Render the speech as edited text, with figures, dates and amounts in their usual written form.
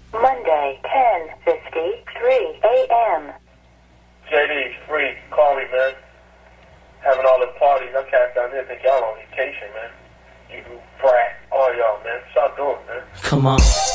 Monday, 10:53 a.m. JD, free. Call me, man. Having all the parties. I cats down there think y'all on vacation, man. You brat. All y'all, man. Stop doing, man. Come on.